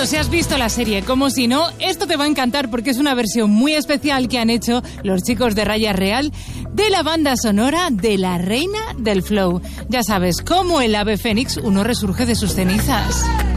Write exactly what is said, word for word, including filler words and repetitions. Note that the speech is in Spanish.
Tanto si has visto la serie como si no, esto te va a encantar porque es una versión muy especial que han hecho los chicos de Raya Real de la banda sonora de La Reina del Flow. Ya sabes, cómo el ave fénix uno resurge de sus cenizas.